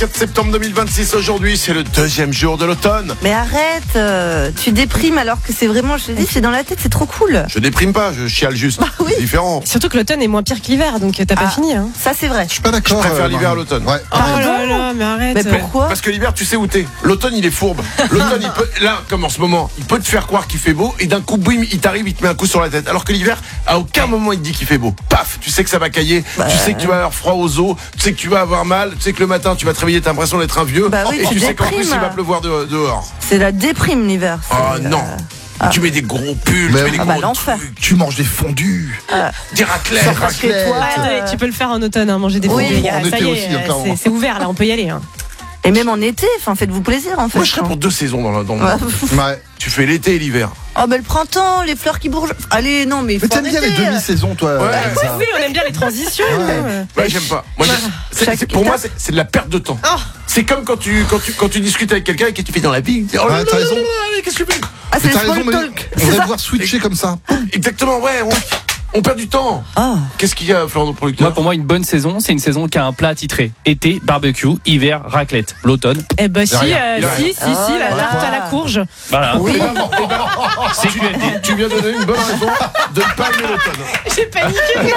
4 septembre 2026 aujourd'hui, c'est le deuxième jour de l'automne. Mais arrête, tu déprimes alors que c'est vraiment, je te dis, c'est dans la tête, c'est trop cool. Je déprime pas, je chiale juste. Bah oui. C'est différent. Surtout que l'automne est moins pire que l'hiver, donc t'as pas fini. Hein. Ça c'est vrai. Je suis pas Je d'accord. préfère l'hiver à Marion. l'automne. Ouais. Oh là là, mais arrête. Mais pourquoi? Parce que l'hiver, tu sais où t'es. L'automne, il est fourbe. L'automne, il peut, là, comme en ce moment, il peut te faire croire qu'il fait beau et d'un coup, boum, il t'arrive, il te met un coup sur la tête. Alors que l'hiver, à aucun moment, il te dit qu'il fait beau. Paf, tu sais que ça va cailler, tu sais que tu vas avoir froid aux os, tu sais que tu vas avoir mal, tu sais que le matin, tu vas te réveiller, t'as l'impression d'être un vieux. Bah oui, et tu tu sais qu'en plus, déprimes. il va pleuvoir dehors. C'est la déprime l'hiver. Oh c'est, non. Tu mets des gros pulls, Mais tu mets des ah bah, gros l'enfer. trucs, Tu manges des fondus. des raclettes. Ça parce que toi, Ouais, tu peux le faire en automne, hein, manger des Oui, fondus, les gars. en Ça été y est, aussi, clairement. c'est ouvert là, on peut y aller. Hein. et même en été, enfin faites-vous plaisir en fait. Moi, je serais pour 2 saisons dans le monde. Ouais. Tu fais l'été et l'hiver. Oh mais le printemps, les fleurs qui bourgeonnent. Allez, non mais faut Mais t'aimes bien les arrêter. demi-saisons, toi. Ouais. Elsa. Oui, on aime bien les transitions. Ouais. hein. Ouais, j'aime pas. Moi, pour moi, c'est de la perte de temps. Oh. C'est comme quand tu discutes avec quelqu'un et que tu fais dans la vie. Oh là Ouais, t'as là raison. là là, qu'est-ce que tu fais? Ah c'est Mais le t'as raison, small mais talk. on C'est devrait ça. pouvoir switcher comme ça. Exactement, ouais. On perd du temps. Ah. Qu'est-ce qu'il y a, Florent, notre producteur? Moi, pour moi, une bonne saison, c'est une saison qui a un plat attitré. Été, barbecue, hiver, raclette. L'automne, Eh ben si, rien. Il a si, rien. si, la Oh là tarte là. à la courge. voilà. Oui. C'est QFD. Tu viens de donner une bonne raison de ne pas aimer l'automne. J'ai paniqué.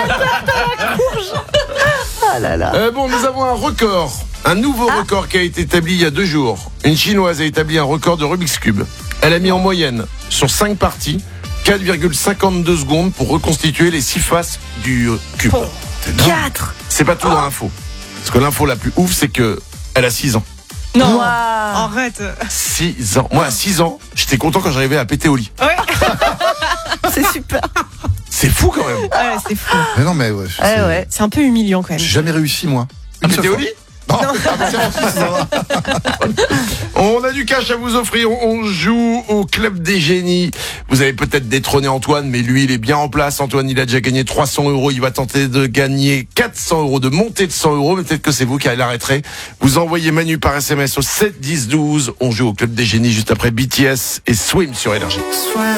Ah là là. Bon, nous avons un record. Un nouveau record qui a été établi il y a 2 jours. Une Chinoise a établi un record de Rubik's Cube. Elle a mis en moyenne, sur 5 parties, 4,52 secondes pour reconstituer les 6 faces du cube. C'est dingue. 4. C'est pas tout dans l'info. Parce que l'info la plus ouf, c'est que elle a 6 ans. Non. Waouh. Arrête. 6 ans. Moi, à 6 ans, j'étais content quand j'arrivais à péter au lit. Ouais, C'est super. C'est fou quand même. ouais c'est fou. Mais non, mais ouais. Ouais ouais. C'est un peu humiliant quand même. J'ai jamais réussi, moi. À Une seule péter au fois. lit? Non. Ça va. On a du cash à vous offrir. On joue au Club des Génies. Vous avez peut-être détrôné Antoine, mais lui, il est bien en place. Antoine, il a déjà gagné 300 €. Il va tenter de gagner 400 €, de monter de 100 €. Mais peut-être que c'est vous qui l'arrêterez. Vous envoyez Manu par SMS au 7 10 12. On joue au Club des Génies juste après BTS et Swim sur Énergie.